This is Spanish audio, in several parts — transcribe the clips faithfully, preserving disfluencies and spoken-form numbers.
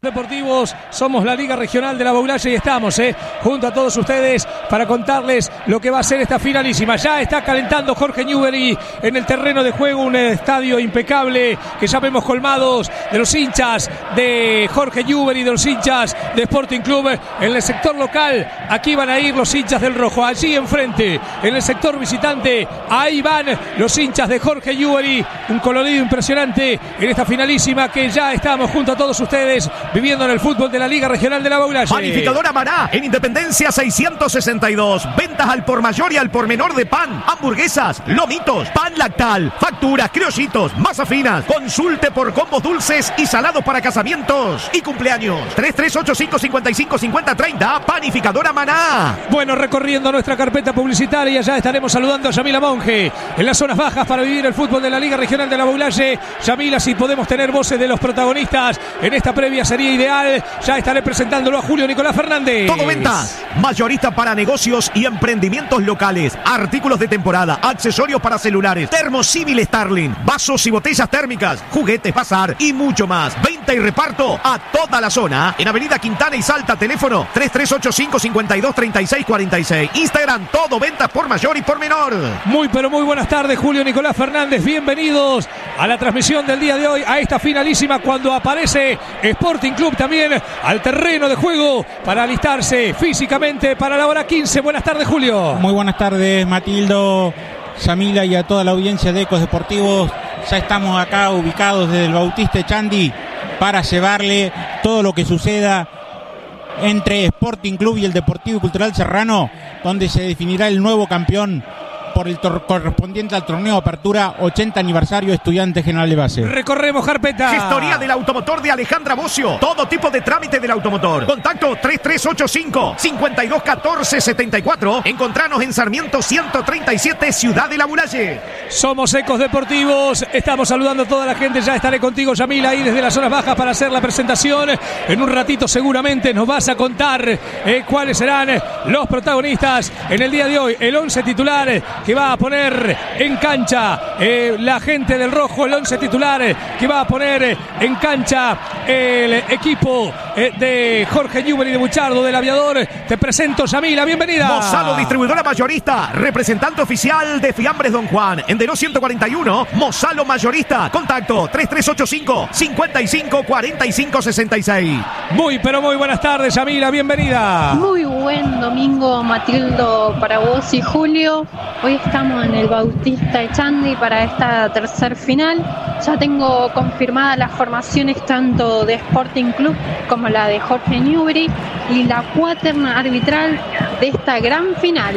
Deportivos, somos la Liga Regional de la Baulalle y estamos eh, junto a todos ustedes para contarles lo que va a ser esta finalísima. Ya está calentando Jorge Newbery en el terreno de juego, un estadio impecable que ya vemos colmados de los hinchas de Jorge Newbery, de los hinchas de Sporting Club. En el sector local, aquí van a ir los hinchas del Rojo. Allí enfrente, en el sector visitante, ahí van los hinchas de Jorge Newbery. Un colorido impresionante en esta finalísima que ya estamos junto a todos ustedes viviendo en el fútbol de la Liga Regional de la Baulalle. Panificadora Maná, en Independencia seiscientos sesenta y dos. Ventas al por mayor y al por menor de pan, hamburguesas, lomitos, pan lactal, facturas, criollitos, masa finas. Consulte por combos dulces y salados para casamientos y cumpleaños. tres tres ocho cinco cinco cinco cinco cero tres cero. Panificadora Maná. Bueno, recorriendo nuestra carpeta publicitaria, ya estaremos saludando a Yamila Monge en las zonas bajas para vivir el fútbol de la Liga Regional de la Baulalle. Yamila, si podemos tener voces de los protagonistas en esta previa sería ideal. Ya estaré presentándolo a Julio Nicolás Fernández. Todo ventas. Mayorista para negocios y emprendimientos locales. Artículos de temporada, accesorios para celulares, termosímil Starling, vasos y botellas térmicas, juguetes, bazar y mucho más. Venta y reparto a toda la zona. En Avenida Quintana y Salta, teléfono tres tres ocho cinco cinco dos tres seis cuatro seis. Instagram, todo ventas por mayor y por menor. Muy pero muy buenas tardes, Julio Nicolás Fernández. Bienvenidos a la transmisión del día de hoy, a esta finalísima cuando aparece Sporting Club también al terreno de juego para alistarse físicamente para la hora quince. Buenas tardes, Julio. Muy buenas tardes, Matildo, Yamila y a toda la audiencia de Ecos Deportivos. Ya estamos acá ubicados desde el Bautista Echandi para llevarle todo lo que suceda entre Sporting Club y el Deportivo y Cultural Serrano, donde se definirá el nuevo campeón por el tor- correspondiente al torneo Apertura ochenta aniversario Estudiantes General de Base. Recorremos carpeta. Gestoría del automotor de Alejandra Bocio. Todo tipo de trámite del automotor. Contacto tres tres ocho cinco cinco dos uno cuatro siete cuatro. Encontranos en Sarmiento ciento treinta y siete, Ciudad de la Baulalle. Somos Ecos Deportivos. Estamos saludando a toda la gente. Ya estaré contigo, Yamila, ahí desde las zonas bajas para hacer la presentación. En un ratito seguramente nos vas a contar eh, cuáles serán los protagonistas en el día de hoy. El once titular que va a poner en cancha eh, la gente del Rojo, el once titular que va a poner en cancha el equipo eh, de Jorge Newbery de Buchardo, del Aviador. Te presento, Yamila, bienvenida. Mozalo, distribuidora mayorista, representante oficial de Fiambres Don Juan, en Denó ciento cuarenta y uno, Mozalo mayorista. Contacto tres tres ocho cinco cinco cinco cuatro cinco seis seis. Muy pero muy buenas tardes, Yamila, bienvenida. Muy buen domingo, Matildo, para vos y Julio. Hoy estamos en el Bautista Echandi para esta tercer final. Ya tengo confirmadas las formaciones tanto de Sporting Club como la de Jorge Newbery y la cuaterna arbitral de esta gran final.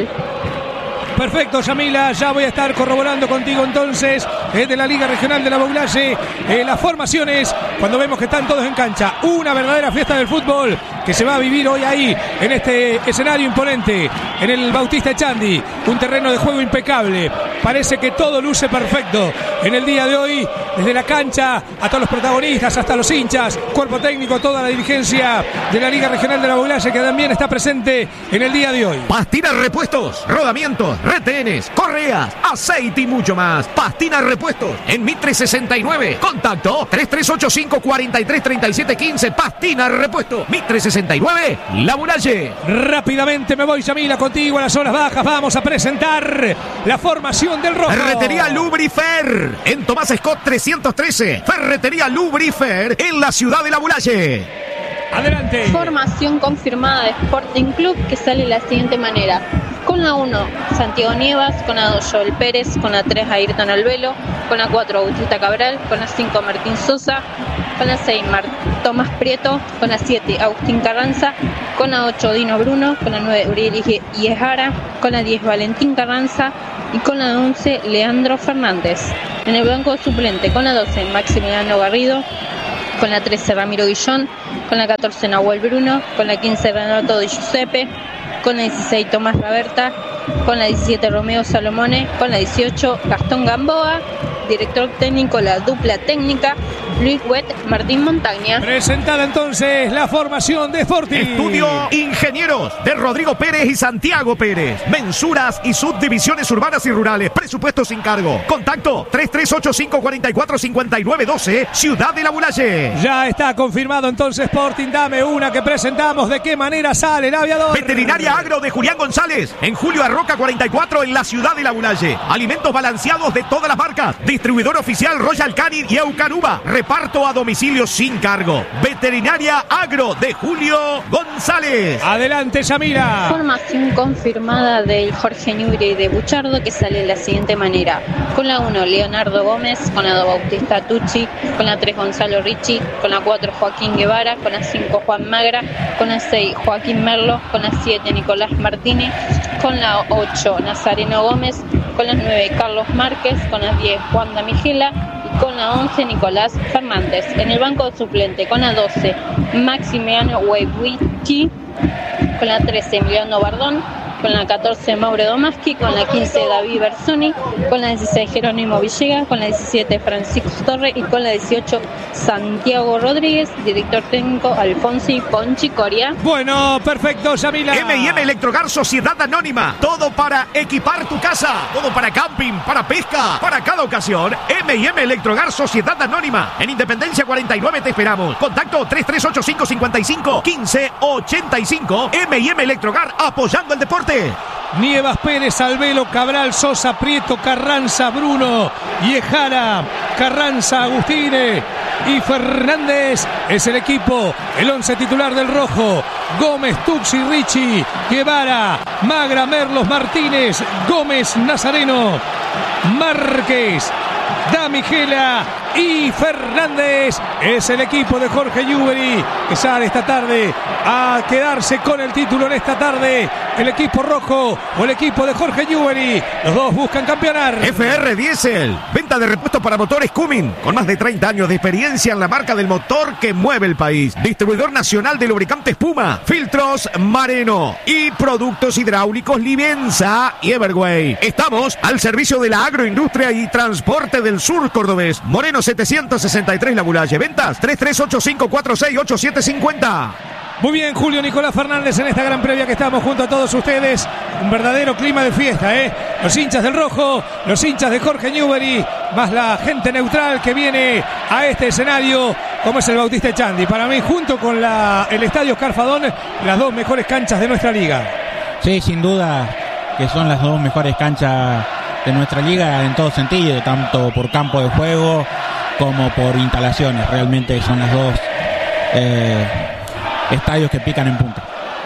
Perfecto, Yamila, ya voy a estar corroborando contigo entonces eh, de la Liga Regional de la Baulalle eh, las formaciones cuando vemos que están todos en cancha. Una verdadera fiesta del fútbol que se va a vivir hoy ahí en este escenario imponente, en el Bautista Echandi, un terreno de juego impecable. Parece que todo luce perfecto en el día de hoy, desde la cancha a todos los protagonistas, hasta los hinchas, cuerpo técnico, toda la dirigencia de la Liga Regional de la Baulalle que también está presente en el día de hoy. Pastina Repuestos, rodamientos, retenes, correas, aceite y mucho más. Pastina Repuestos en Mitre sesenta y nueve. Contacto tres tres ocho cinco cuatro tres tres siete uno cinco. Pastina Repuestos, Mitre sesenta y nueve, La Baulalle. Rápidamente me voy, Yamila, contigo a las zonas bajas. Vamos a presentar la formación del Rojo. Ferretería Lubrifer en Tomás Scott trescientos trece. Ferretería Lubrifer en la Ciudad de la Baulalle. Adelante. Formación confirmada de Sporting Club que sale de la siguiente manera. Con la uno, Santiago Nievas. Con la dos, Joel Pérez. Con la tres, Ayrton Albelo. Con la cuatro, Bautista Cabral. Con la cinco, Martín Sosa. Con la seis, Mar- Tomás Prieto. Con la siete, Agustín Carranza. Con la ocho, Dino Bruno. Con la nueve, Uriel Iejara. Con la diez, Valentín Carranza. Y con la once, Leandro Fernández. En el banco suplente, con la doce, Maximiliano Garrido. Con la trece, Ramiro Guillón. Con la catorce, Nahuel Bruno. Con la quince, Renato Di Giuseppe. Con la dieciséis, Tomás Raberta. Con la diecisiete, Romeo Salomone. Con la dieciocho, Gastón Gamboa. Director técnico, la dupla técnica. Luis Huet, Martín Montaña. Presentada entonces la formación de Sporting. Estudio Ingenieros de Rodrigo Pérez y Santiago Pérez. Mensuras y subdivisiones urbanas y rurales. Presupuesto sin cargo. Contacto tres tres ocho cinco cuatro cuatro cinco nueve uno dos, Ciudad de la Bulaye. Ya está confirmado entonces Sporting. Dame una que presentamos. ¿De qué manera sale el aviador? Veterinaria Agro de Julián González. En Julio Arroca cuarenta y cuatro en la Ciudad de la Bulaye. Alimentos balanceados de todas las marcas. Distribuidor oficial Royal Canin y Eucanuba. Reparto a domicilio sin cargo. Veterinaria Agro de Julio González. Adelante, Yamila. Formación confirmada del Jorge Newbery de Buchardo, que sale de la siguiente manera. Con la uno, Leonardo Gómez. Con la dos, Bautista Tucci. Con la tres, Gonzalo Ricci. Con la cuatro, Joaquín Guevara. Con la cinco, Juan Magra. Con la seis, Joaquín Merlo. Con la siete, Nicolás Martínez. Con la ocho, Nazareno Gómez. Con la nueve, Carlos Márquez. Con la diez, Juan Damigela. Y con la once, Nicolás Fernández. En el banco suplente, con la doce, Maximiano Weiwichi. Con la trece, Emiliano Bardón. Con la catorce, Mauro Domaski. Con la quince, David Bersoni. Con la dieciséis, Jerónimo Villegas. Con la diecisiete, Francisco Torre. Y con la dieciocho, Santiago Rodríguez. Director técnico, Alfonsi Ponchi Coria. Bueno, perfecto, Yamila. M y M Electrogar Sociedad Anónima. Todo para equipar tu casa. Todo para camping, para pesca, para cada ocasión. M y M Electrogar Sociedad Anónima. En Independencia cuarenta y nueve te esperamos. Contacto tres tres ocho cinco cinco cinco uno cinco ocho cinco. M y M Electrogar, apoyando el deporte. Nievas, Pérez, Albelo, Cabral, Sosa, Prieto, Carranza, Bruno, Yejara, Carranza, Agustine y Fernández es el equipo, el once titular del rojo. Gómez, Tucci, Ricci, Guevara, Magra, Merlos, Martínez, Gómez, Nazareno, Márquez, Damigela y Fernández es el equipo de Jorge Newbery, que sale esta tarde a quedarse con el título en esta tarde. El equipo rojo o el equipo de Jorge Newbery, los dos buscan campeonar. F R Diesel, venta de repuestos para motores Cummins, con más de treinta años de experiencia en la marca del motor que mueve el país. Distribuidor nacional de lubricantes Puma, filtros Mareno y productos hidráulicos Livenza y Everway. Estamos al servicio de la agroindustria y transporte del sur cordobés. Moreno setecientos sesenta y tres La Bulaye. Ventas tres tres ocho cinco cuatro seis ocho siete cinco cero. Muy bien, Julio Nicolás Fernández, en esta gran previa que estamos junto a todos ustedes. Un verdadero clima de fiesta, ¿eh? Los hinchas del rojo, los hinchas de Jorge Newbery, más la gente neutral que viene a este escenario, como es el Bautista Echandi. Para mí, junto con la, el Estadio Oscar Fadón, las dos mejores canchas de nuestra liga. Sí, sin duda que son las dos mejores canchas de nuestra liga en todo sentido, tanto por campo de juego como por instalaciones. Realmente son las dos eh, estadios que pican en punta.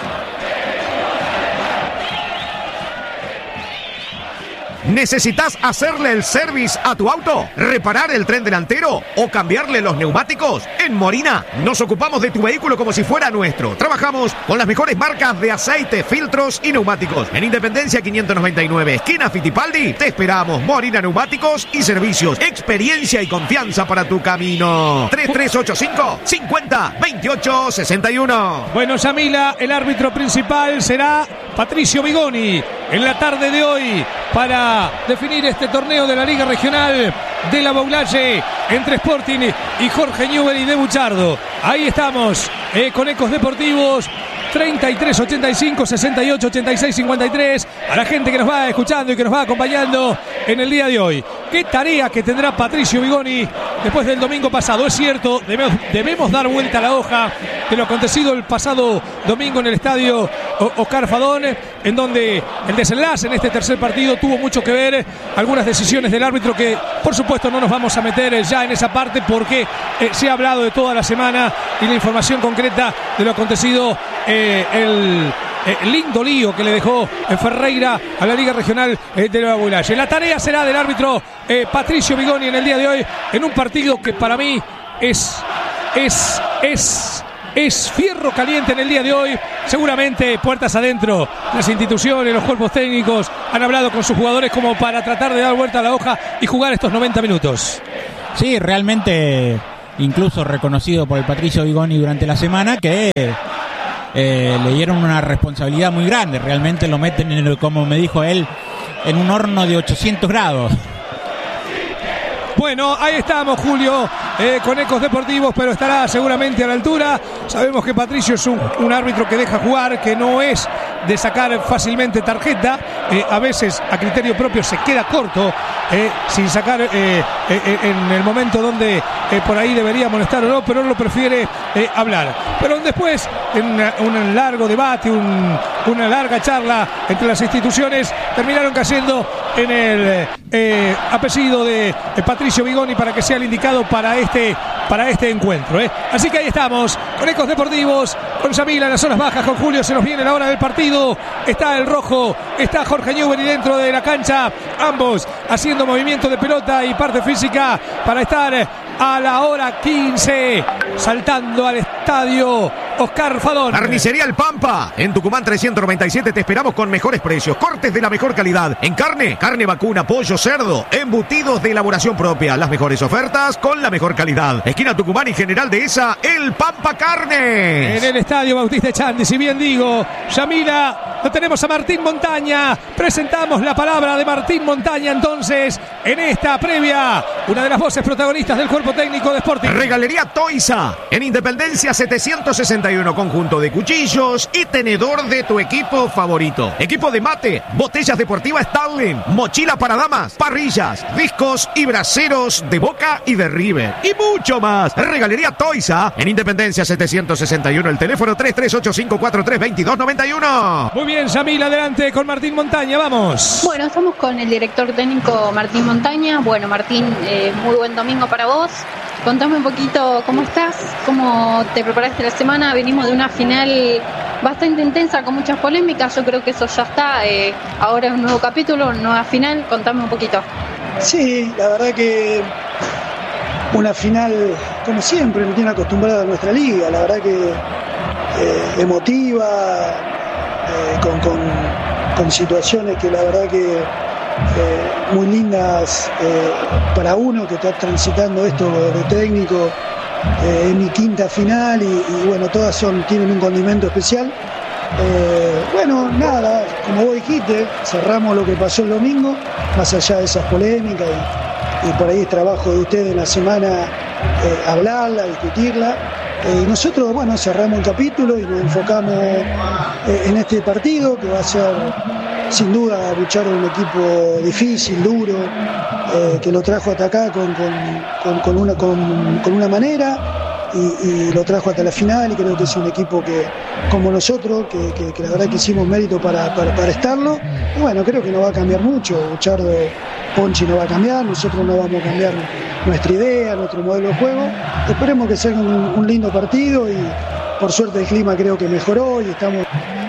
¿Necesitas hacerle el service a tu auto? ¿Reparar el tren delantero? ¿O cambiarle los neumáticos? En Morina nos ocupamos de tu vehículo como si fuera nuestro. Trabajamos con las mejores marcas de aceite, filtros y neumáticos. En Independencia quinientos noventa y nueve, esquina Fittipaldi, te esperamos. Morina Neumáticos y Servicios. Experiencia y confianza para tu camino. tres tres ocho cinco cincuenta veintiocho sesenta y uno. Bueno, Yamila, el árbitro principal será Patricio Bigoni en la tarde de hoy para definir este torneo de la Liga Regional de la Bulaye entre Sporting y Jorge Newbery de Buchardo. Ahí estamos eh, con Ecos Deportivos. treinta y tres ochenta y cinco sesenta y ocho ochenta y seis cincuenta y tres. A la gente que nos va escuchando y que nos va acompañando en el día de hoy. ¿Qué tarea que tendrá Patricio Bigoni después del domingo pasado? Es cierto, debemos, debemos dar vuelta a la hoja de lo acontecido el pasado domingo en el estadio Oscar Fadón, en donde el desenlace en este tercer partido tuvo mucho que ver algunas decisiones del árbitro que por supuesto no nos vamos a meter ya en esa parte porque eh, se ha hablado de toda la semana y la información concreta de lo acontecido eh, el Eh, lindo lío que le dejó en Ferreira a la Liga Regional eh, de la Bulaye. La tarea será del árbitro eh, Patricio Bigoni en el día de hoy, en un partido que para mí es es es es fierro caliente en el día de hoy. Seguramente puertas adentro, las instituciones, los cuerpos técnicos han hablado con sus jugadores como para tratar de dar vuelta a la hoja y jugar estos noventa minutos. Sí, realmente incluso reconocido por el Patricio Bigoni durante la semana que Eh, le dieron una responsabilidad muy grande. Realmente lo meten, en el, como me dijo él, en un horno de ochocientos grados. Bueno, ahí estamos, Julio. eh, con Ecos Deportivos, pero estará seguramente a la altura. Sabemos que Patricio es un, un árbitro que deja jugar, que no es de sacar fácilmente tarjeta, eh, a veces a criterio propio se queda corto, eh, sin sacar eh, eh, en el momento donde eh, por ahí debería molestar o no, pero él lo prefiere eh, hablar. Pero después, en una, un largo debate, un, una larga charla entre las instituciones, terminaron cayendo en el eh, apellido de, de Patricio Vigoni para que sea el indicado para este, para este encuentro. Eh. Así que ahí estamos, con Ecos Deportivos, con Yamila en las zonas bajas, con Julio, se nos viene la hora del partido. Está el rojo, está Jorge Newbery dentro de la cancha, ambos haciendo movimiento de pelota y parte física para estar a la hora quince, saltando al estadio Oscar Fadón. Carnicería El Pampa, en Tucumán trescientos noventa y siete, te esperamos con mejores precios, cortes de la mejor calidad, en carne, carne vacuna, pollo, cerdo, embutidos de elaboración propia, las mejores ofertas con la mejor calidad. Esquina Tucumán y General Dehesa, El Pampa Carnes. En el estadio Bautista Echandi, si bien digo, Yamila, lo tenemos a Martín Montaña, presentamos la palabra de Martín Montaña entonces, en esta previa, una de las voces protagonistas del cuerpo técnico de Sporting. Regalería Toisa, en Independencia setecientos sesenta y uno, conjunto de cuchillos y tenedor de tu equipo favorito. Equipo de mate, botellas deportivas Starling, mochila para damas, parrillas, discos y braseros de Boca y de River. Y mucho más. Regalería Toisa, en Independencia setecientos sesenta y uno, el teléfono tres tres ocho cinco cuatro tres dos dos nueve uno. Muy bien, Yamil, adelante con Martín Montaña, vamos. Bueno, estamos con el director técnico Martín Montaña. Bueno, Martín, eh, muy buen domingo para vos. Contame un poquito cómo estás, cómo te preparaste la semana. Venimos de una final bastante intensa con muchas polémicas. Yo creo que eso ya está. Eh, ahora es un nuevo capítulo, nueva final. Contame un poquito. Sí, la verdad que una final, como siempre, me tiene acostumbrada a nuestra liga. La verdad que eh, emotiva, eh, con, con, con situaciones que la verdad que Eh, muy lindas eh, para uno que está transitando esto de técnico. Eh, es mi quinta final y, y bueno, todas son tienen un condimento especial. Eh, bueno, nada, como vos dijiste, cerramos lo que pasó el domingo, más allá de esas polémicas y, y por ahí es trabajo de ustedes en la semana eh, hablarla, discutirla. Eh, y nosotros, bueno, cerramos el capítulo y nos enfocamos eh, en este partido que va a ser sin duda luchar en un equipo difícil, duro, eh, que lo trajo hasta acá con, con, con, con, una, con, con una manera y, y lo trajo hasta la final y creo que es un equipo que, como nosotros, que, que, que la verdad que hicimos mérito para, para, para estarlo. Y bueno, creo que no va a cambiar mucho, Buchardo, Ponchi no va a cambiar, nosotros no vamos a cambiar nuestra idea, nuestro modelo de juego. Esperemos que sea un, un lindo partido y por suerte el clima creo que mejoró y estamos...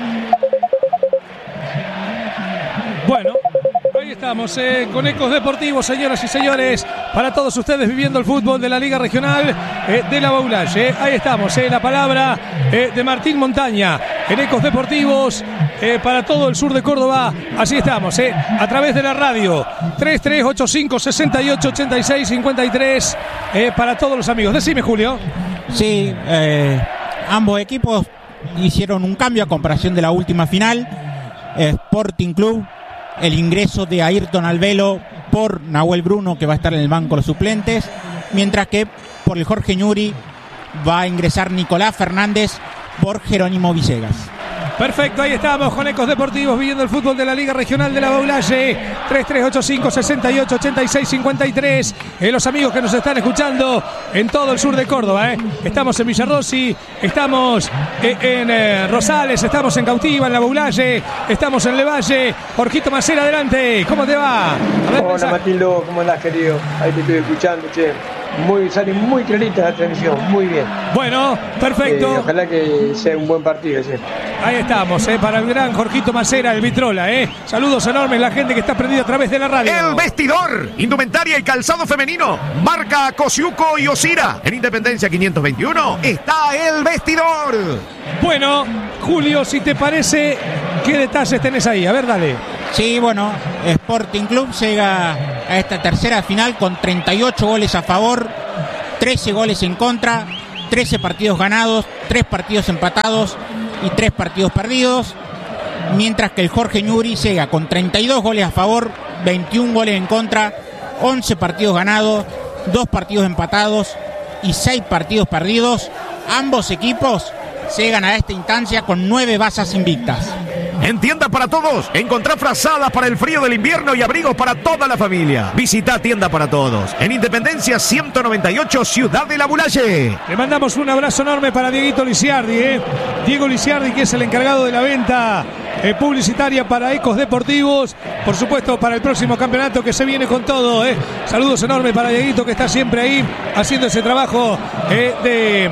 Bueno, ahí estamos eh, con Ecos Deportivos, señoras y señores, para todos ustedes viviendo el fútbol de la Liga Regional eh, de la Baulalle. Eh. Ahí estamos, eh, la palabra eh, de Martín Montaña en Ecos Deportivos eh, para todo el sur de Córdoba. Así estamos, eh, a través de la radio tres tres ocho cinco seis ocho ocho seis cinco tres eh, para todos los amigos. Decime, Julio. Sí, eh, ambos equipos hicieron un cambio a comparación de la última final. Sporting Club, el ingreso de Ayrton Albelo por Nahuel Bruno, que va a estar en el banco de los suplentes, mientras que por el Jorge Newbery va a ingresar Nicolás Fernández por Jerónimo Villegas. Perfecto, ahí estamos con Ecos Deportivos viviendo el fútbol de la Liga Regional de la Baulalle. tres tres ocho cinco seis ocho ocho seis cinco tres. Eh, los amigos que nos están escuchando en todo el sur de Córdoba. Eh. Estamos en Villarrossi, estamos eh, en eh, Rosales, estamos en Cautiva, en la Baulalle, estamos en Levalle. Jorgito Macera, adelante, ¿cómo te va? A ver, hola, Matildo, ¿cómo andás, querido? Ahí te estoy escuchando, che. Muy, sale muy clarita la transmisión, muy bien. Bueno, perfecto. Eh, ojalá que sea un buen partido, sí. Ahí estamos, eh, para el gran Jorgito Macera, el Vitrola, eh. Saludos enormes, la gente que está prendida a través de la radio. El vestidor, indumentaria y calzado femenino, marca Cosiuco y Osira. En Independencia quinientos veintiuno está el vestidor. Bueno, Julio, si te parece, ¿qué detalles tenés ahí? A ver, dale. Sí, bueno, Sporting Club llega a esta tercera final con treinta y ocho goles a favor, trece goles en contra, trece partidos ganados, tres partidos empatados y tres partidos perdidos, mientras que el Jorge Newbery llega con treinta y dos goles a favor, veintiún goles en contra, once partidos ganados, dos partidos empatados y seis partidos perdidos. Ambos equipos llegan a esta instancia con nueve bazas invictas. En Tienda para Todos, encontrá frazadas para el frío del invierno y abrigos para toda la familia. Visita Tienda para Todos, en Independencia ciento noventa y ocho, Ciudad de la Bulaye. Le mandamos un abrazo enorme para Dieguito Lisiardi, ¿eh? Diego Lisiardi, que es el encargado de la venta eh, publicitaria para Ecos Deportivos. Por supuesto, para el próximo campeonato que se viene con todo, ¿eh? Saludos enormes para Dieguito, que está siempre ahí haciendo ese trabajo eh, de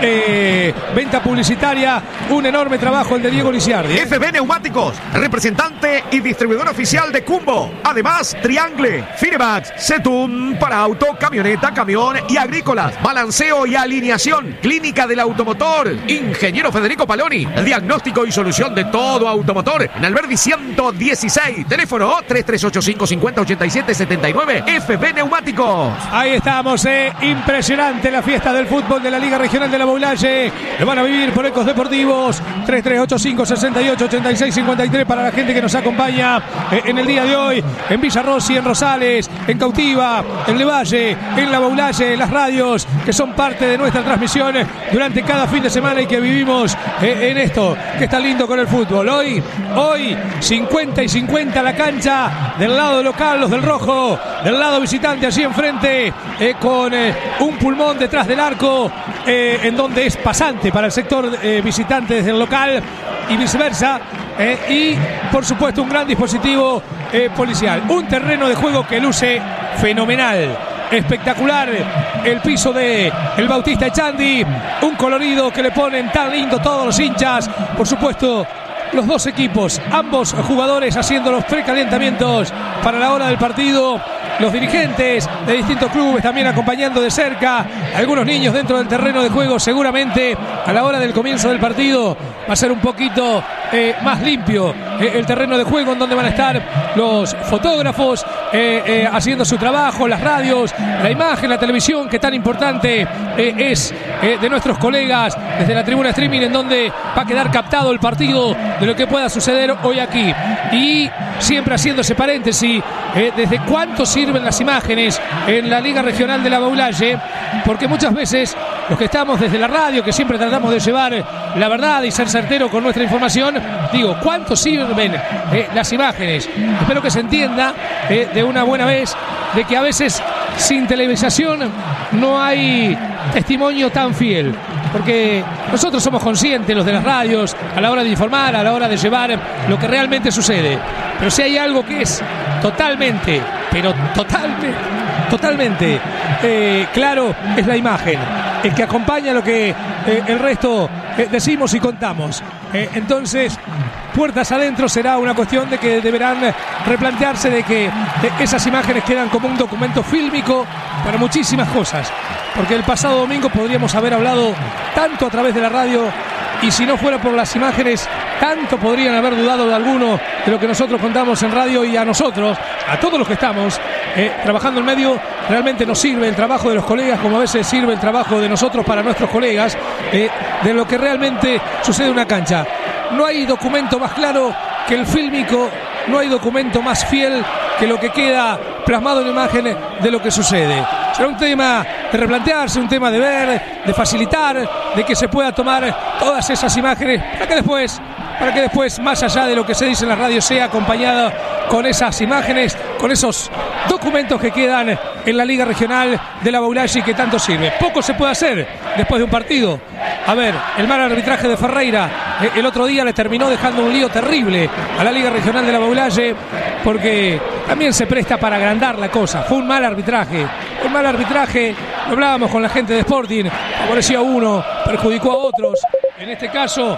eh, venta publicitaria. Un enorme trabajo el de Diego Lisiardi, ¿eh? F B Neumáticos, representante y distribuidor oficial de Cumbo. Además, Triangle, Firemax, Setun para auto, camioneta, camión y agrícolas. Balanceo y alineación. Clínica del automotor. Ingeniero Federico Paloni. Diagnóstico y solución de todo automotor. En Alberdi ciento dieciséis. Teléfono tres tres ocho cinco cinco cero ocho siete siete nueve. F B Neumáticos. Ahí estamos, eh. Impresionante la fiesta del fútbol de la Liga Regional de la Bulaye. Lo van a vivir por Ecos Deportivos. tres tres ocho cinco seis ocho ocho seis cincuenta y tres para la gente que nos acompaña eh, en el día de hoy, en Villa Rossi, en Rosales, en Cautiva, en Levalle, en la Bulaye, en las radios que son parte de nuestra transmisión durante cada fin de semana y que vivimos eh, en esto que está lindo con el fútbol. Hoy, hoy cincuenta y cincuenta la cancha del lado local, los del rojo, del lado visitante allí enfrente, eh, con eh, un pulmón detrás del arco, eh, en donde es pasante para el sector eh, visitante desde el local y viceversa. Eh, y por supuesto un gran dispositivo eh, policial, un terreno de juego que luce fenomenal, espectacular, el piso de el Bautista Echandi, un colorido que le ponen tan lindo todos los hinchas, por supuesto los dos equipos, ambos jugadores haciendo los precalentamientos para la hora del partido, los dirigentes de distintos clubes también acompañando de cerca, algunos niños dentro del terreno de juego. Seguramente a la hora del comienzo del partido va a ser un poquito eh, más limpio eh, el terreno de juego, en donde van a estar los fotógrafos eh, eh, haciendo su trabajo, las radios, la imagen, la televisión, que tan importante eh, es eh, de nuestros colegas desde la tribuna streaming, en donde va a quedar captado el partido de lo que pueda suceder hoy aquí. Y siempre haciendo ese paréntesis, eh, desde cuánto sirven las imágenes en la Liga Regional de la Bulaye, porque muchas veces los que estamos desde la radio, que siempre tratamos de llevar la verdad y ser certero con nuestra información, digo, ¿cuánto sirven eh, las imágenes? Espero que se entienda eh, de una buena vez de que a veces sin televisación no hay testimonio tan fiel, porque nosotros somos conscientes, los de las radios, a la hora de informar, a la hora de llevar lo que realmente sucede, pero si hay algo que es totalmente, pero totalmente, totalmente eh, claro, es la imagen, el que acompaña lo que eh, el resto eh, decimos y contamos. Eh, entonces, puertas adentro será una cuestión de que deberán replantearse de que eh, esas imágenes quedan como un documento fílmico para muchísimas cosas, porque el pasado domingo podríamos haber hablado tanto a través de la radio, y si no fuera por las imágenes, tanto podrían haber dudado de alguno de lo que nosotros contamos en radio. Y a nosotros, a todos los que estamos eh, trabajando en medio, realmente nos sirve el trabajo de los colegas, como a veces sirve el trabajo de nosotros para nuestros colegas, eh, de lo que realmente sucede en una cancha. No hay documento más claro que el fílmico, no hay documento más fiel que lo que queda plasmado en imagen de lo que sucede. Será un tema de replantearse, un tema de ver, de facilitar, de que se pueda tomar todas esas imágenes para que después, para que después, más allá de lo que se dice en la radio, sea acompañado con esas imágenes, con esos documentos que quedan en la Liga Regional de la Bulaye, que tanto sirve. Poco se puede hacer después de un partido. A ver, el mal arbitraje de Ferreira eh, el otro día le terminó dejando un lío terrible a la Liga Regional de la Bulaye, porque también se presta para agrandar la cosa. Fue un mal arbitraje, un mal arbitraje. Hablábamos con la gente de Sporting, favoreció a uno, perjudicó a otros. En este caso,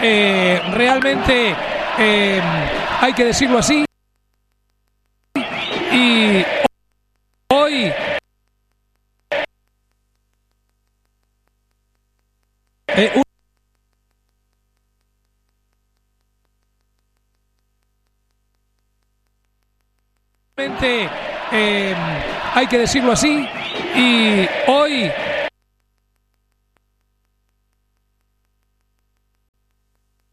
eh, realmente eh, hay que decirlo así. Y hoy eh, un Eh, hay que decirlo así, y hoy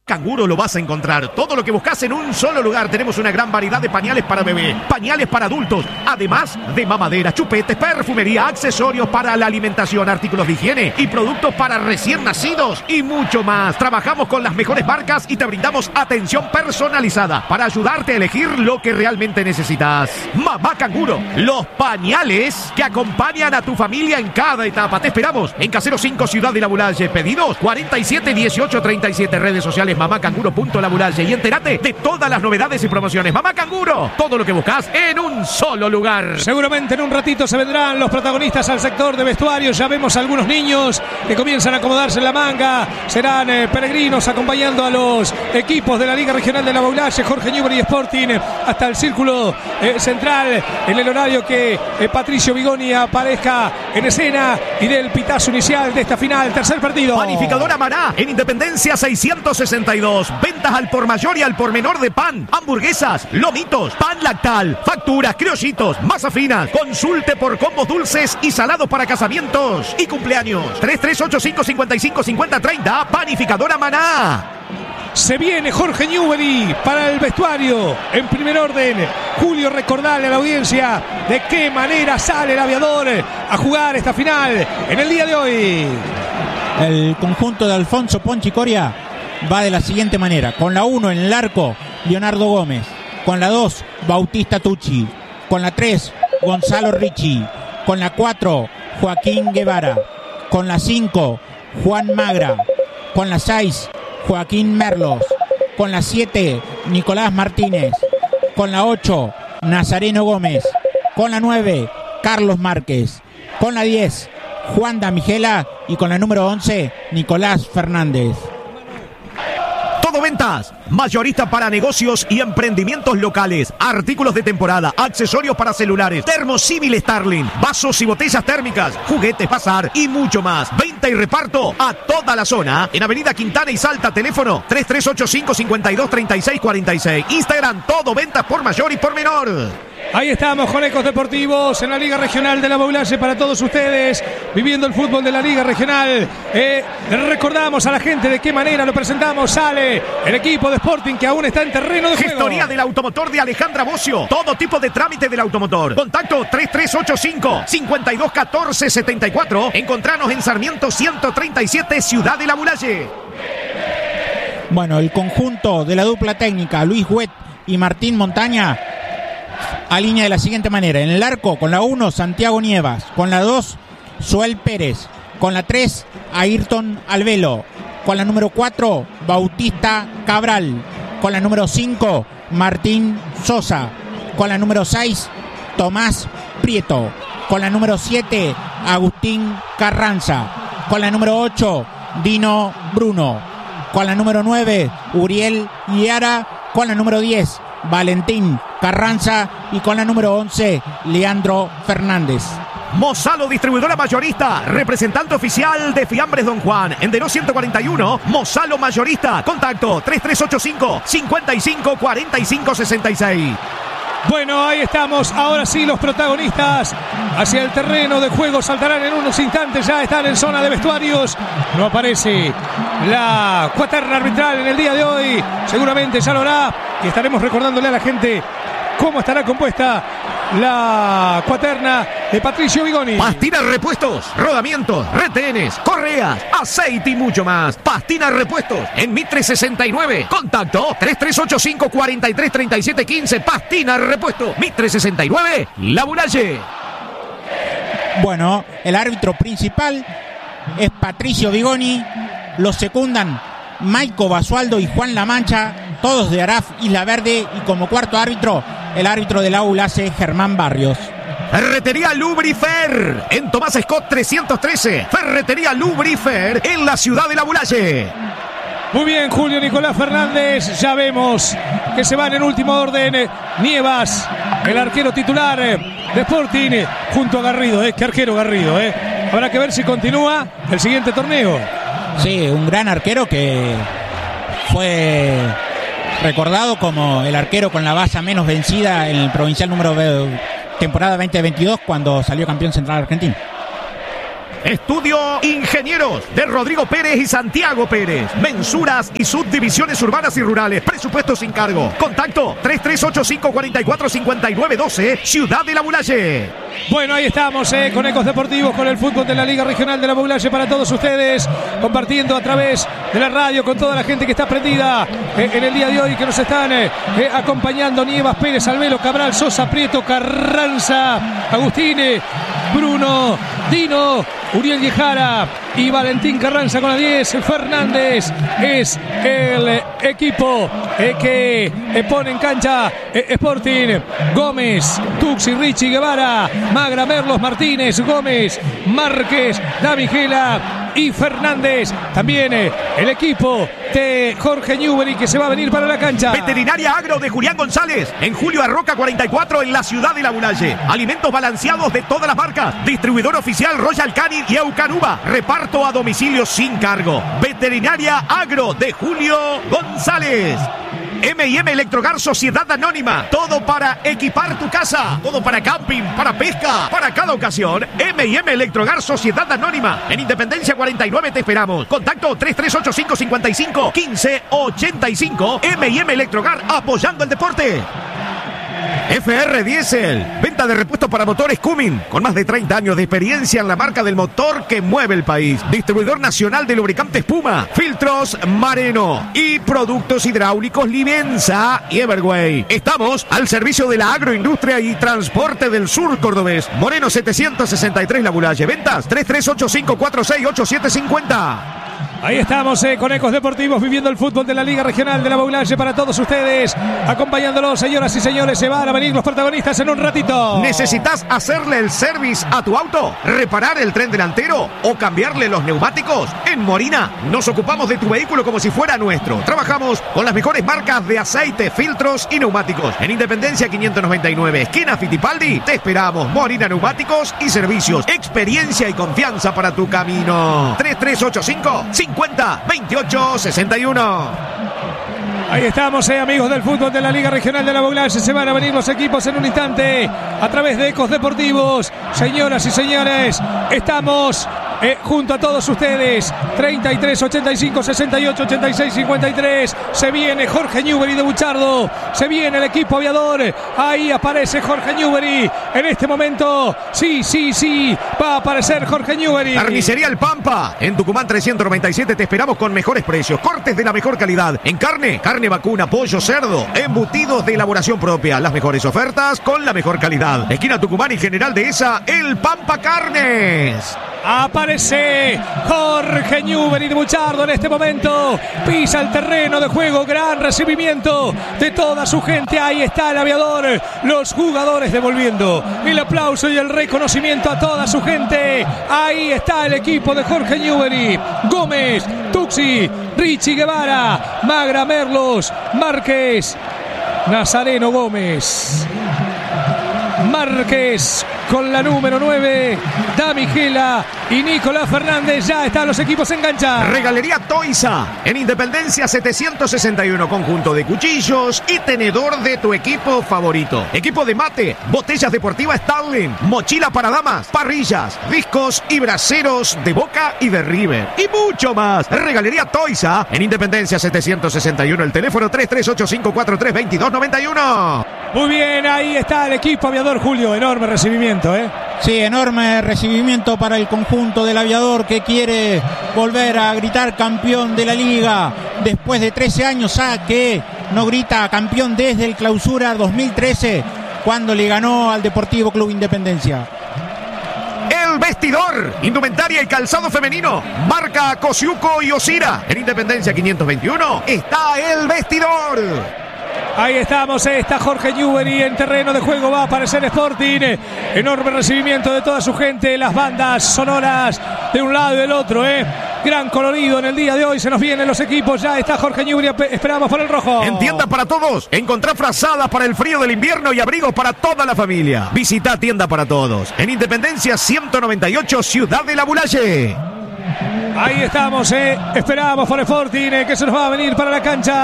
Canguro lo vas a encontrar. Todo lo que buscas en un solo lugar. Tenemos una gran variedad de pañales para bebé, pañales para adultos, además de mamadera, chupetes, perfumería, accesorios para la alimentación, artículos de higiene y productos para recién nacidos y mucho más. Trabajamos con las mejores marcas y te brindamos atención personalizada para ayudarte a elegir lo que realmente necesitas. Mamá Canguro, los pañales que acompañan a tu familia en cada etapa. Te esperamos en Casero cinco, Ciudad de la Muralla. Pedidos cuarenta y siete dieciocho treinta y siete. Redes sociales mamá canguro punto la muralla y entérate de todas las novedades y promociones. Mamá Canguro, todo lo que buscas en un solo lugar. Seguramente en un ratito se vendrán los protagonistas al sector de vestuario. Ya vemos a algunos niños que comienzan a acomodarse en la manga. Serán eh, peregrinos acompañando a los equipos de la Liga Regional de la Baulalle, Jorge Newbery Sporting, hasta el círculo eh, central en el horario que eh, Patricio Bigoni aparezca en escena y del pitazo inicial de esta final. Tercer partido. Panificadora Maná en Independencia seiscientos sesenta y dos. Ventas al por mayor y al por menor de pan, hamburguesas, lomitos, pan lactal, facturas, criollitos, masa finas. Consulte por combos dulces y salados para casamientos y cumpleaños. tres tres ocho cinco cinco cinco cinco cero tres cero. Panificadora Maná. Se viene Jorge Newbery para el vestuario. En primer orden, Julio, recordarle a la audiencia de qué manera sale el aviador a jugar esta final en el día de hoy. El conjunto de Alfonso Ponchi Coria va de la siguiente manera. Con la uno en el arco, Leonardo Gómez. Con la dos, Bautista Tucci. Con la tres, Gonzalo Ricci. Con la cuatro, Joaquín Guevara. Con la cinco, Juan Magra. Con la seis, Joaquín Merlos. Con la siete, Nicolás Martínez. Con la ocho, Nazareno Gómez. Con la nueve, Carlos Márquez. Con la diez, Juan Damigela. Y con la número once, Nicolás Fernández. Todo Ventas, mayorista para negocios y emprendimientos locales, artículos de temporada, accesorios para celulares, termosímil Starling, vasos y botellas térmicas, juguetes, bazar y mucho más. Venta y reparto a toda la zona en Avenida Quintana y Salta. Teléfono tres tres ocho cinco cinco dos tres seis cuatro seis. Instagram Todo Ventas por mayor y por menor. Ahí estamos con Ecos Deportivos en la Liga Regional de la Baulalle para todos ustedes, viviendo el fútbol de la Liga Regional. Eh, recordamos a la gente de qué manera lo presentamos. Sale el equipo de Sporting que aún está en terreno de juego. Gestoría del automotor de Alejandra Bocio. Todo tipo de trámite del automotor. Contacto tres tres ocho cinco cinco dos uno cuatro siete cuatro. Encontranos en Sarmiento ciento treinta y siete, Ciudad de la Muralla. Bueno, el conjunto de la dupla técnica Luis Huet y Martín Montaña alinea de la siguiente manera. En el arco, con la uno, Santiago Nievas. Con la dos, Suel Pérez. Con la tres, Ayrton Albelo. Con la número cuatro, Bautista Cabral. Con la número cinco, Martín Sosa. Con la número seis, Tomás Prieto. Con la número siete, Agustín Carranza. Con la número ocho, Dino Bruno. Con la número nueve, Uriel Iara. Con la número diez, Valentín Carranza. Y con la número once, Leandro Fernández. Mozalo, distribuidora mayorista, representante oficial de Fiambres Don Juan, en Denó ciento cuarenta y uno, Mozalo Mayorista. Contacto tres tres ocho cinco cinco cinco cuatro cinco seis seis. Bueno, ahí estamos. Ahora sí, los protagonistas hacia el terreno de juego saltarán en unos instantes. Ya están en zona de vestuarios. No aparece la cuaterna arbitral en el día de hoy. Seguramente ya lo hará. Y estaremos recordándole a la gente cómo estará compuesta la cuaterna de Patricio Bigoni. Pastina Repuestos, rodamientos, retenes, correas, aceite y mucho más. Pastina Repuestos en Mitre sesenta y nueve. Contacto tres tres ocho cinco cuatro tres tres siete uno cinco. Pastina Repuestos, Mitre sesenta y nueve, La Muralla. Bueno, el árbitro principal es Patricio Bigoni. Los secundan Maico Basualdo y Juan La Mancha, todos de Araf Isla Verde. Y como cuarto árbitro, el árbitro del Baulalle, Germán Barrios. Ferretería Lubrifer en Tomás Scott trescientos trece. Ferretería Lubrifer en la Ciudad de la Muralla. Muy bien, Julio Nicolás Fernández. Ya vemos que se van en último orden Nievas, el arquero titular de Sporting, junto a Garrido. ¿eh? Qué arquero Garrido. ¿eh? Habrá que ver si continúa el siguiente torneo. Sí, un gran arquero que fue recordado como el arquero con la baza menos vencida en el provincial número temporada veinte veintidós, cuando salió campeón Central Argentino. Estudio Ingenieros de Rodrigo Pérez y Santiago Pérez. Mensuras y subdivisiones urbanas y rurales. Presupuesto sin cargo. Contacto tres tres ocho cinco cuatro cuatro cinco nueve uno dos, Ciudad de la Bulaye. Bueno, ahí estamos eh, con Ecos Deportivos, con el fútbol de la Liga Regional de la Bulaye para todos ustedes, compartiendo a través de la radio con toda la gente que está prendida eh, en el día de hoy, que nos están eh, eh, acompañando. Nievas, Pérez, Alvelo, Cabral, Sosa, Prieto, Carranza, Agustín, Bruno, Dino, Uriel Yejara y Valentín Carranza con la diez. Fernández es el equipo eh, que eh, pone en cancha eh, Sporting. Gómez, Tuxi, Richie, Guevara, Magra, Merlos, Martínez, Gómez, Márquez, Davigela y Fernández. También eh, el equipo de Jorge Newbery, que se va a venir para la cancha. Veterinaria Agro de Julián González en Julio Arroca cuarenta y cuatro en la Ciudad de la Bulaye. Alimentos balanceados de todas las marcas. Distribuidor oficial Royal Canin y Eucanuba. Reparto a domicilio sin cargo. Veterinaria Agro de Julio González. M y M Electrogar Sociedad Anónima. Todo para equipar tu casa. Todo para camping, para pesca, para cada ocasión. M y M Electrogar Sociedad Anónima. En Independencia cuarenta y nueve te esperamos. Contacto tres tres ocho cinco cinco cinco uno cinco ocho cinco. M y M Electrogar, apoyando el deporte. F R Diesel, venta de repuestos para motores Cummins, con más de treinta años de experiencia en la marca del motor que mueve el país. Distribuidor nacional de lubricantes Puma, filtros Mareno y productos hidráulicos Livenza y Everway. Estamos al servicio de la agroindustria y transporte del sur cordobés. Moreno setecientos sesenta y tres La Bulaye. Ventas tres tres ocho cinco cuatro seis ocho siete cinco cero. Ahí estamos eh, con Ecos Deportivos, viviendo el fútbol de la Liga Regional de la Bulaye para todos ustedes, acompañándolos, señoras y señores. Se van a venir los protagonistas en un ratito. ¿Necesitas hacerle el service a tu auto? ¿Reparar el tren delantero? ¿O cambiarle los neumáticos? En Morina nos ocupamos de tu vehículo como si fuera nuestro. Trabajamos con las mejores marcas de aceite, filtros y neumáticos. En Independencia quinientos noventa y nueve, esquina Fittipaldi, te esperamos. Morina Neumáticos y Servicios. Experiencia y confianza para tu camino. tres tres ocho cinco cincuenta veintiocho sesenta y uno. Ahí estamos, eh, amigos del fútbol de la Liga Regional de la Bulaye. Se van a venir los equipos en un instante a través de Ecos Deportivos. Señoras y señores, estamos eh, junto a todos ustedes. treinta y tres, ochenta y cinco, sesenta y ocho, ochenta y seis, cincuenta y tres. Se viene Jorge Newbery de Buchardo. Se viene el equipo aviador. Ahí aparece Jorge Newbery. En este momento, sí, sí, sí, va a aparecer Jorge Newbery. Carnicería El Pampa. En Tucumán trescientos noventa y siete te esperamos con mejores precios. Cortes de la mejor calidad. En carne, carne vacuna, pollo, cerdo, embutidos de elaboración propia. Las mejores ofertas con la mejor calidad. Esquina Tucumán y General Dehesa, El Pampa Carnes. Aparece Jorge Newbery de Buchardo en este momento. Pisa el terreno de juego. Gran recibimiento de toda su gente. Ahí está el aviador. Los jugadores devolviendo el aplauso y el reconocimiento a toda su gente. Ahí está el equipo de Jorge Newbery. Gómez, Tuxi, Richie Guevara, Magra, Merlos, Márquez, Nazareno Gómez, Márquez con la número nueve, Damigela y Nicolás Fernández. Ya están los equipos en cancha. Regalería Toiza en Independencia setecientos sesenta y uno. Conjunto de cuchillos y tenedor de tu equipo favorito. Equipo de mate, botellas deportivas Starling, mochila para damas, parrillas, discos y braseros de Boca y de River. Y mucho más. Regalería Toiza en Independencia setecientos sesenta y uno. El teléfono tres tres ocho cinco cuatro tres dos dos nueve uno. Muy bien, ahí está el equipo aviador, Julio. Enorme recibimiento, ¿eh? Sí, enorme recibimiento para el conjunto del aviador, que quiere volver a gritar campeón de la liga después de trece años ya que no grita campeón desde el clausura dos mil trece, cuando le ganó al Deportivo Club Independencia. El vestidor, indumentaria y calzado femenino, marca Cosiuco y Osira. En Independencia quinientos veintiuno está el vestidor. Ahí estamos, está Jorge Newbery en terreno de juego, va a aparecer Sporting. Enorme recibimiento de toda su gente, las bandas sonoras de un lado y del otro, ¿eh? Gran colorido en el día de hoy, se nos vienen los equipos, ya está Jorge Newbery, esperamos por el rojo. En Tienda para Todos, encontrá frazadas para el frío del invierno y abrigos para toda la familia. Visita Tienda para Todos, en Independencia ciento noventa y ocho, Ciudad de la Bulaye. Ahí estamos, eh. Esperamos por Sporting, eh, que se nos va a venir para la cancha.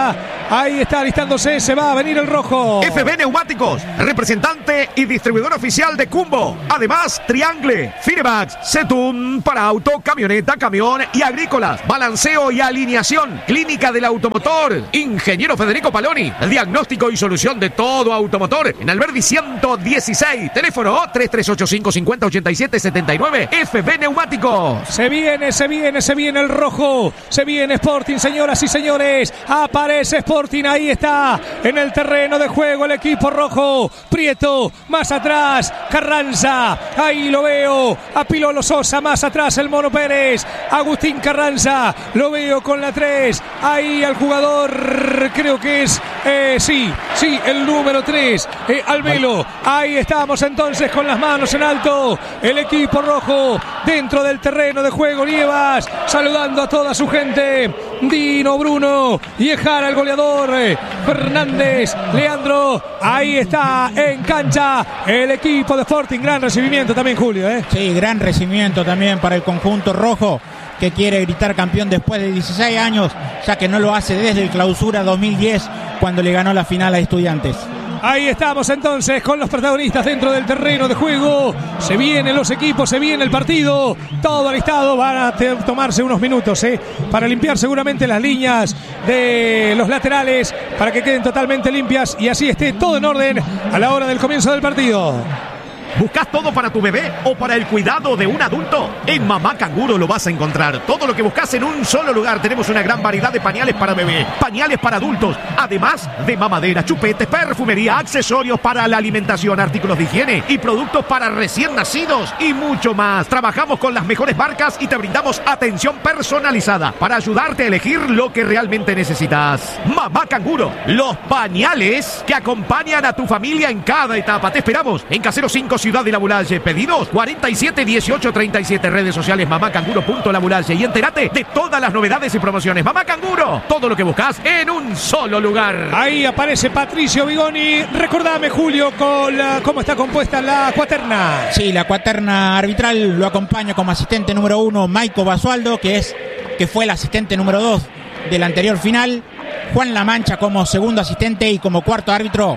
Ahí está alistándose, se va a venir el rojo. F B Neumáticos, representante y distribuidor oficial de Cumbo. Además, Triangle, Firmax, Zetum para auto, camioneta, camión y agrícolas. Balanceo y alineación. Clínica del automotor. Ingeniero Federico Paloni. Diagnóstico y solución de todo automotor. En Alberdi ciento dieciséis. Teléfono tres tres ocho cinco cinco cero ocho siete siete nueve. F B Neumáticos. Se viene, se viene, se viene el rojo. Se viene Sporting, señoras y señores. Aparece Sporting, ahí está. En el terreno de juego el equipo rojo. Prieto, más atrás. Carranza, ahí lo veo. A Pilolo Sosa, más atrás el Mono Pérez. Agustín Carranza, lo veo con la tres. Ahí al jugador, creo que es, eh, sí, sí, el número tres. Eh, Albelo, ahí estamos entonces con las manos en alto. El equipo rojo dentro del terreno de juego. Nievas saludando a toda su gente. Dino, Bruno y Ejara, el goleador. Fernández, Leandro, ahí está en cancha el equipo de Sporting. Gran recibimiento también, Julio, ¿eh? Sí, gran recibimiento también para el conjunto rojo, que quiere gritar campeón después de dieciséis años, ya que no lo hace desde el Clausura dos mil diez, cuando le ganó la final a Estudiantes. Ahí estamos entonces con los protagonistas dentro del terreno de juego. Se vienen los equipos, se viene el partido. Todo alistado, van a tomarse unos minutos ¿eh? para limpiar seguramente las líneas de los laterales, para que queden totalmente limpias y así esté todo en orden a la hora del comienzo del partido. ¿Buscas todo para tu bebé o para el cuidado de un adulto? En Mamá Canguro lo vas a encontrar. Todo lo que buscas en un solo lugar. Tenemos una gran variedad de pañales para bebé, pañales para adultos, además de mamadera, chupetes, perfumería, accesorios para la alimentación, artículos de higiene y productos para recién nacidos y mucho más. Trabajamos con las mejores marcas y te brindamos atención personalizada para ayudarte a elegir lo que realmente necesitas. Mamá Canguro, los pañales que acompañan a tu familia en cada etapa. Te esperamos en Casero cinco, Ciudad de La Mulalle. Pedidos cuarenta y siete dieciocho treinta y siete. Redes sociales mamacanguro.lamulalle y entérate de todas las novedades y promociones. Mamá Canguro, todo lo que buscas en un solo lugar. Ahí aparece Patricio Bigoni. Recordame, Julio, con la, cómo está compuesta la cuaterna. Sí, la cuaterna arbitral lo acompaña como asistente número uno Maico Basualdo, que es que fue el asistente número dos de la anterior final. Juan La Mancha como segundo asistente y como cuarto árbitro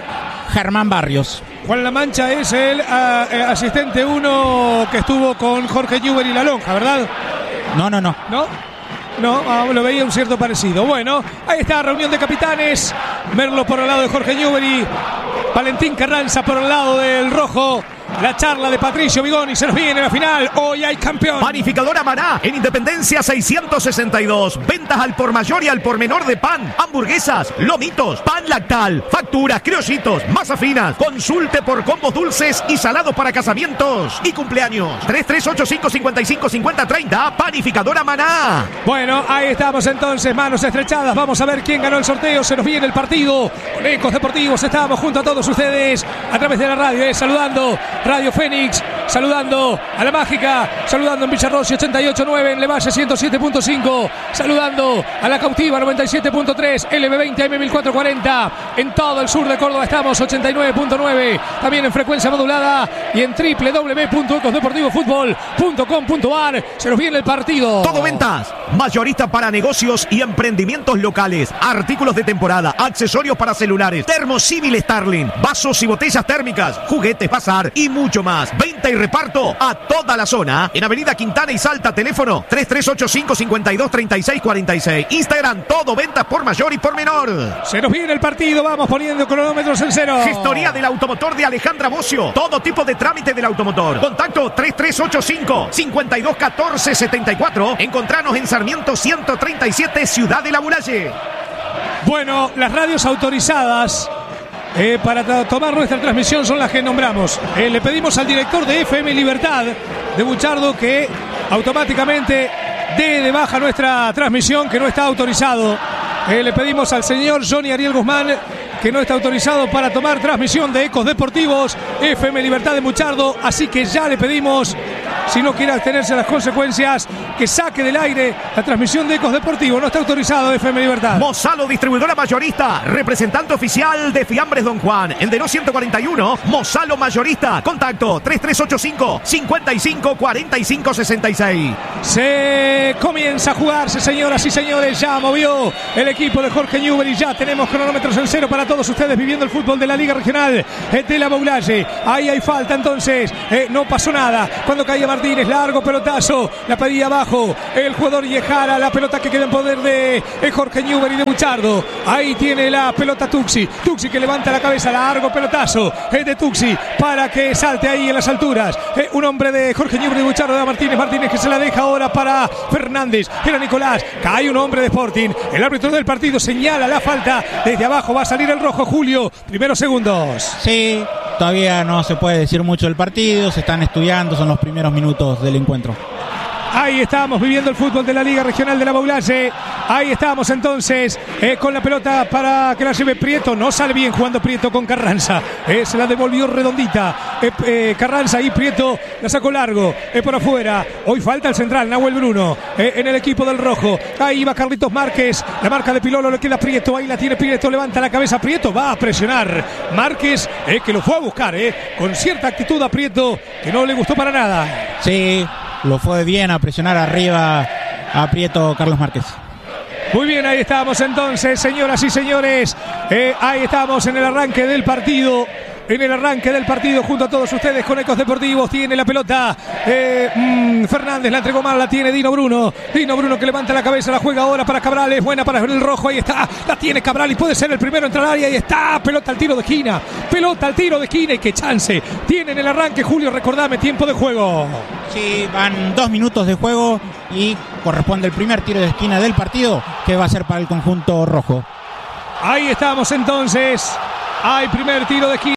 Germán Barrios. Juan La Mancha es el uh, asistente uno que estuvo con Jorge Newber y La Lonja, ¿verdad? No, no, no. ¿No? No, ah, lo veía un cierto parecido. Bueno, ahí está, reunión de capitanes. Merlo por el lado de Jorge Newber y Valentín Carranza por el lado del rojo. La charla de Patricio Bigoni, se nos viene la final. Hoy hay campeón. Panificadora Maná, en Independencia seiscientos sesenta y dos. Ventas al por mayor y al por menor de pan, hamburguesas, lomitos, pan lactal, facturas, criollitos, masa finas. Consulte por combos dulces y salados para casamientos y cumpleaños. tres tres ocho cinco cinco cinco cinco cero tres cero. Panificadora Maná. Bueno, ahí estamos entonces, manos estrechadas. Vamos a ver quién ganó el sorteo. Se nos viene el partido. Con Ecos Deportivos estamos junto a todos ustedes a través de la radio, eh, saludando Radio Fénix, saludando a La Mágica, saludando en Villarrosi ochenta y ocho punto nueve, en Levalle ciento siete punto cinco, saludando a La Cautiva noventa y siete punto tres, L B veinte A M mil cuatrocientos cuarenta, en todo el sur de Córdoba estamos ochenta y nueve punto nueve, también en frecuencia modulada y en doble u doble u doble u punto ecos deportivo fútbol punto com punto a r. Se nos viene el partido. Todo ventas, mayorista para negocios y emprendimientos locales, artículos de temporada, accesorios para celulares, termosímil Starling, vasos y botellas térmicas, juguetes, bazar y mucho más. Venta y reparto a toda la zona. En Avenida Quintana y Salta, teléfono tres tres ocho cinco cinco dos tres seis cuatro seis. Instagram, todo ventas por mayor y por menor. Se nos viene el partido, vamos poniendo cronómetros en cero. Gestoría del automotor de Alejandra Bocio. Todo tipo de trámite del automotor. Contacto tres tres ocho cinco cinco dos uno cuatro siete cuatro. Encontranos en Sarmiento ciento treinta y siete, Ciudad de La Mulalle. Bueno, las radios autorizadas Eh, para tomar nuestra transmisión son las que nombramos. Eh, le pedimos al director de F M Libertad de Buchardo que automáticamente dé de baja nuestra transmisión, que no está autorizado. Eh, le pedimos al señor Johnny Ariel Guzmán, que no está autorizado para tomar transmisión de Ecos Deportivos F M Libertad de Buchardo, así que ya le pedimos si no quiere tenerse las consecuencias, que saque del aire la transmisión de Ecos Deportivos. No está autorizado F M Libertad. Mozalo, distribuidora mayorista, representante oficial de Fiambres Don Juan. En Denó ciento cuarenta y uno, Mozalo Mayorista. Contacto tres tres ocho cinco, cinco cinco, cuatro cinco seis seis. Se comienza a jugarse, señoras y señores. Ya movió el equipo de Jorge Newbery. Ya tenemos cronómetros en cero para todos ustedes viviendo el fútbol de la Liga Regional de la Boulaye. Ahí hay falta entonces. Eh, no pasó nada. Cuando caía Martínez, largo pelotazo. La pedía abajo el jugador Yejara. La pelota que queda en poder de eh, Jorge Newbery de Buchardo. Ahí tiene la pelota Tuxi. Tuxi que levanta la cabeza. Largo pelotazo eh, de Tuxi para que salte ahí en las alturas. Eh, un hombre de Jorge Newbery de Buchardo de Martínez. Martínez que se la deja ahora para Fernández. Era Nicolás. Cae un hombre de Sporting. El árbitro del partido señala la falta. Desde abajo va a salir el rojo, Julio. Primeros segundos. Sí, todavía no se puede decir mucho del partido. Se están estudiando, son los primeros minutos del encuentro. Ahí estamos viviendo el fútbol de la Liga Regional de la Boulaye. Ahí estamos entonces eh, con la pelota para que la lleve Prieto. No sale bien jugando Prieto con Carranza. Eh, se la devolvió redondita. Eh, eh, Carranza y Prieto la sacó largo. Eh, por afuera. Hoy falta el central, Nahuel Bruno. Eh, en el equipo del rojo. Ahí va Carlitos Márquez. La marca de Pilolo le queda Prieto. Ahí la tiene Prieto. Levanta la cabeza. Prieto va a presionar. Márquez eh, que lo fue a buscar. Eh, con cierta actitud a Prieto que no le gustó para nada. Sí. Lo fue bien a presionar arriba a Prieto Carlos Márquez. Muy bien, ahí estamos entonces, señoras y señores. Eh, ahí estamos en el arranque del partido. En el arranque del partido junto a todos ustedes con Ecos Deportivos. Tiene la pelota eh, mmm, Fernández, la entregó mal, la tiene Dino Bruno. Dino Bruno que levanta la cabeza, la juega ahora para Cabral. Es buena para el rojo, ahí está. La tiene Cabral y puede ser el primero a entrar al área. Ahí está, pelota al tiro de esquina. Pelota al tiro de esquina y qué chance tiene en el arranque, Julio, recordame, tiempo de juego. Sí, van dos minutos de juego y corresponde el primer tiro de esquina del partido que va a ser para el conjunto rojo. Ahí estamos entonces. Hay primer tiro de esquina.